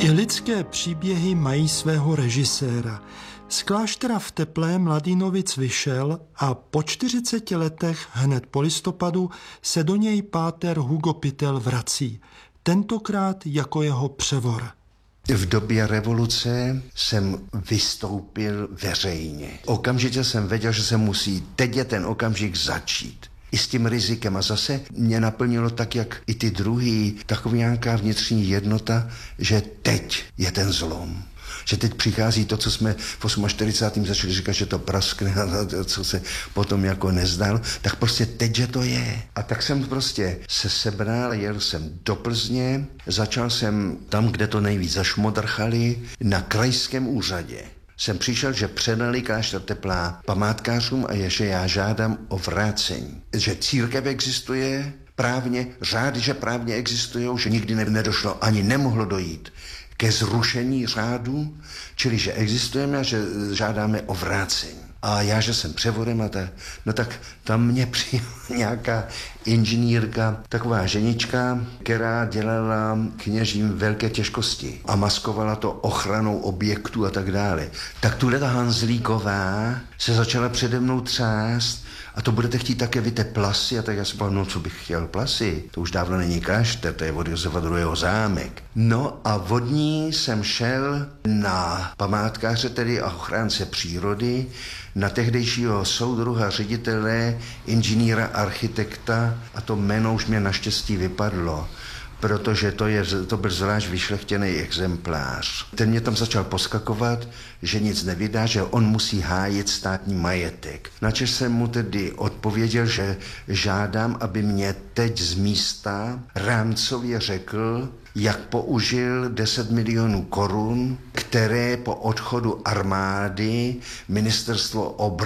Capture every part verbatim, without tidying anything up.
I lidské příběhy mají svého režiséra. Z kláštera v Teplé Mladínovic vyšel a po čtyřiceti letech hned po listopadu se do něj páter Hugo Pytel vrací. Tentokrát jako jeho převor. V době revoluce jsem vystoupil veřejně. Okamžitě jsem věděl, že se musí teď je ten okamžik začít. I s tím rizikem. A zase mě naplnilo tak, jak i ty druhý, taková nějaká vnitřní jednota, že teď je ten zlom. Že teď přichází to, co jsme v čtyřicátém osmém začali říkat, že to praskne a co se potom jako nezdal, tak prostě teď, že to je. A tak jsem prostě se sebral, jel jsem do Plzně, začal jsem tam, kde to nejvíc zašmodrchali, na krajském úřadě. Jsem přišel, že předali klášter Teplá památkářům a je, že já žádám o vrácení. Že církev existuje právně, řády, že právně existují, že nikdy nedošlo, ani nemohlo dojít ke zrušení řádu, čili že existujeme a že žádáme o vrácení. A já, že jsem převodem a tak, no tak tam mě přijela nějaká inženýrka, taková ženička, která dělala kněžím velké těžkosti a maskovala to ochranou objektů a tak dále. Tak tuhleto Hanzlíková se začala přede mnou třást a to budete chtít také vy ty plasy. A tak já si povedal, no co bych chtěl plasy? To už dávno není klášter, to je od Josefa druhého. zámek. No a od ní jsem šel na památkáře, tedy a ochránce přírody, na tehdejšího soudruha, ředitele, inženýra, architekta a to jméno už mě naštěstí vypadlo, protože to, je, to byl zvlášť vyšlechtěný exemplář. Ten mě tam začal poskakovat, že nic nevydá, že on musí hájit státní majetek. Načež jsem mu tedy odpověděl, že žádám, aby mě teď z místa rámcově řekl, jak použil deset milionů korun, které po odchodu armády ministerstvo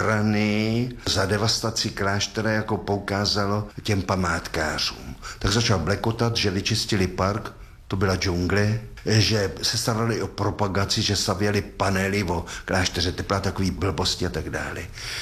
obrany za devastaci kláštera jako poukázalo těm památkářům. Tak začal blekotat, že vyčistili park, to byla džungle, že se starali o propagaci, že stavěli panely o klášteře Teplá, takový blbosti a tak dále.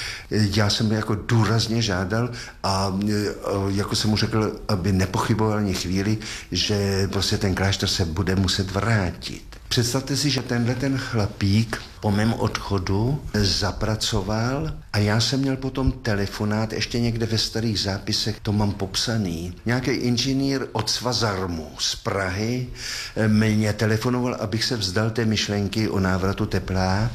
Já jsem jako důrazně žádal a jako jsem mu řekl, aby nepochyboval ani chvíli, že prostě ten klášter se bude muset vrátit. Představte si, že tenhle ten chlapík po mém odchodu zapracoval a já jsem měl potom telefonát, ještě někde ve starých zápisech to mám popsaný. Nějaký inženýr od Svazarmu z Prahy mě telefonoval, abych se vzdal té myšlenky o návratu Teplá,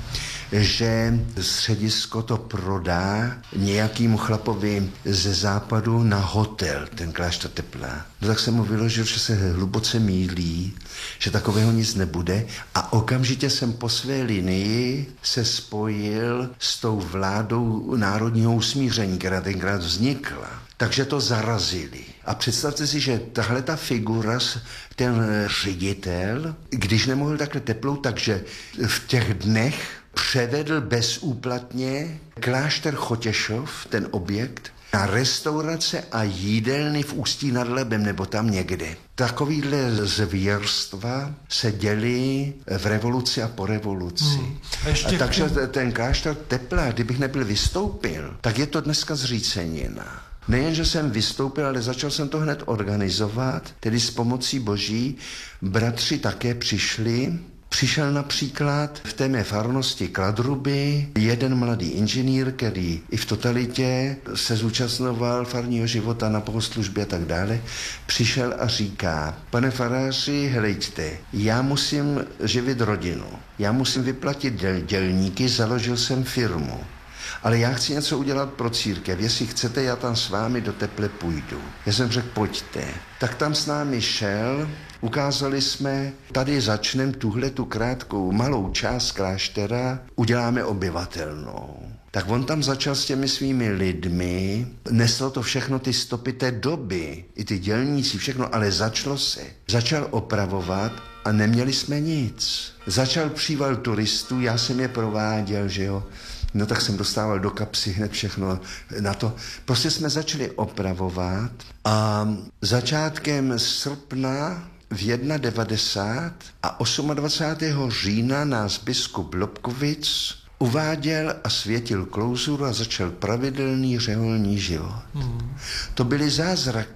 že středisko to prodá nějakému chlapovi ze západu na hotel, ten klášter Teplá. No tak jsem mu vyložil, že se hluboce mýlí, že takového nic nebude a okamžitě jsem po své linii se spojil s tou vládou národního usmíření, která tenkrát vznikla. Takže to zarazili. A představte si, že tahle ta figura, ten ředitel, když nemohl takhle Teplou, takže v těch dnech převedl bezúplatně klášter Chotěšov, ten objekt, na restaurace a jídelny v Ústí nad Labem nebo tam někde. Takovýhle zvěrstva se děly v revoluci a po revoluci. Hmm. A ještě a takže ten klášter Teplá, kdybych nebyl vystoupil, tak je to dneska zřícenina. Nejen, že jsem vystoupil, ale začal jsem to hned organizovat, tedy s pomocí Boží. Bratři také přišli. Přišel například v té mé farnosti Kladruby jeden mladý inženýr, který i v totalitě se zúčastňoval farního života na bohoslužbě a tak dále. Přišel a říká, pane faráři, helejte, já musím živit rodinu, já musím vyplatit děl, dělníky, založil jsem firmu. Ale já chci něco udělat pro církev. Jestli chcete, já tam s vámi do Teple půjdu. Já jsem řekl, pojďte. Tak tam s námi šel, ukázali jsme, tady začneme tuhle tu krátkou malou část kláštera, uděláme obyvatelnou. Tak on tam začal s těmi svými lidmi, neslo to všechno ty stopy té doby, i ty dělníci, všechno, ale začalo se. Začal opravovat a neměli jsme nic. Začal příval turistů, já jsem je prováděl, že jo. No tak jsem dostával do kapsy hned všechno na to. Prostě jsme začali opravovat a začátkem srpna v devadesát jedna a dvacátého osmého října nás biskup Lobkovic uváděl a světil klauzuru a začal pravidelný řeholní život. Hmm. To byly zázraky.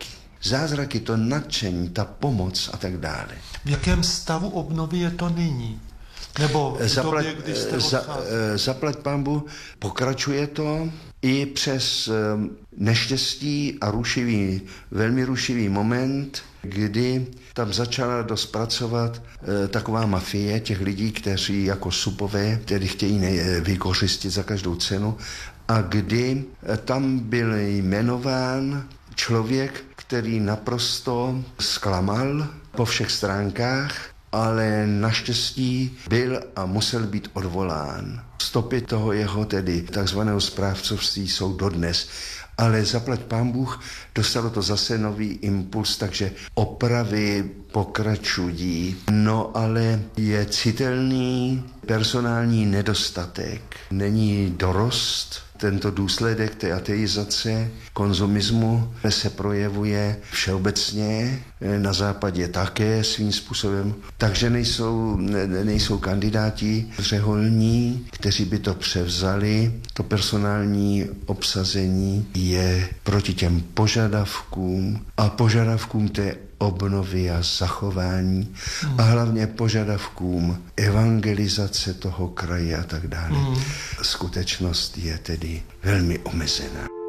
zázraky, to nadšení, ta pomoc a tak dále. V jakém stavu obnovy je to nyní? Nebo v zaplať, době, kdy jste za, zaplať pánbu, pokračuje to i přes neštěstí a rušivý, velmi rušivý moment, kdy tam začala dost pracovat e, taková mafie těch lidí, kteří jako supové, tedy chtějí ne, vykořistit za každou cenu, a kdy e, tam byl jmenován člověk, který naprosto zklamal po všech stránkách, ale naštěstí byl a musel být odvolán. Stopy toho jeho tedy takzvaného správcovství jsou dodnes. Ale zaplať pán Bůh, dostalo to zase nový impuls, takže opravy pokračují. No ale je citelný personální nedostatek. Není dorost. Tento důsledek té ateizace, konzumismu se projevuje všeobecně, na západě také svým způsobem. Takže nejsou, nejsou kandidáti řeholní, kteří by to převzali. To personální obsazení je proti těm požadavkům a požadavkům té obnovy a zachování mm. a hlavně požadavkům evangelizace toho kraje a tak dále. Mm. Skutečnost je tedy velmi omezená.